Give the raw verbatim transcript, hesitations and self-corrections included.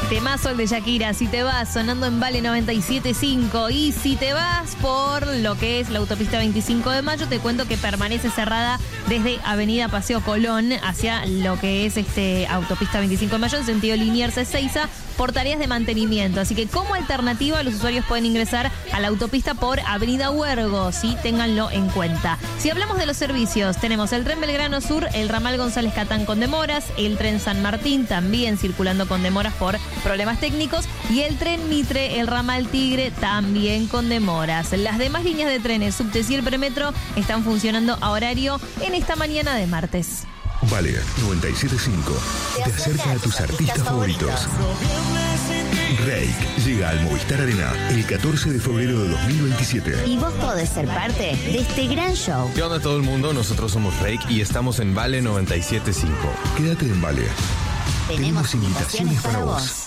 Temazo el de Shakira, Si te vas, sonando en Vale noventa y siete punto cinco. Y si te vas por lo que es la autopista veinticinco de mayo, te cuento que permanece cerrada desde Avenida Paseo Colón hacia lo que es este autopista veinticinco de mayo en sentido Liniers Ezeiza por tareas de mantenimiento. Así que como alternativa los usuarios pueden ingresar a la autopista por Avenida Huergo, ¿sí? Ténganlo en cuenta. Si hablamos de los servicios, tenemos el tren Belgrano Sur, el ramal González Catán con demoras, el tren San Martín también circulando con demoras por problemas técnicos y el tren Mitre, el ramal Tigre también con demoras. Las demás líneas de trenes, subte y el premetro están funcionando a horario en esta mañana de martes. Vale noventa y siete punto cinco te acerca a tus artistas favoritos. Reik llega al Movistar Arena el catorce de febrero de dos mil veintisiete. Y vos podés ser parte de este gran show. ¿Qué onda todo el mundo? Nosotros somos Reik y estamos en Vale noventa y siete punto cinco. Quédate en Vale. Tenemos invitaciones para vos.